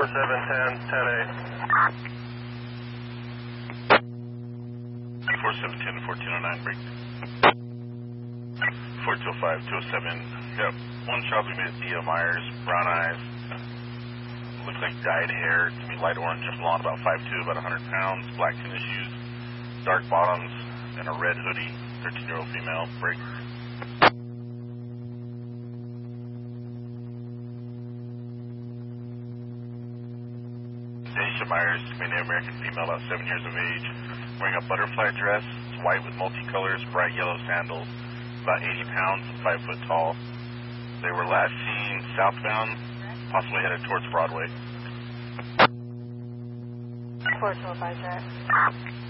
4710, 1409, break. 4205, 207. Yep. One child we made at Thea Myers, brown eyes. Looks like dyed hair. To be light orange and blonde, about 5'2", about 100 pounds. Black tennis shoes, dark bottoms, and a red hoodie. 13-year-old female. Break. Daisha Myers, Native American female, about 7 years of age. Wearing a butterfly dress. It's white with multicolors, bright yellow sandals. About 80 pounds, 5 foot tall. They were last seen southbound, possibly headed towards Broadway. 4205,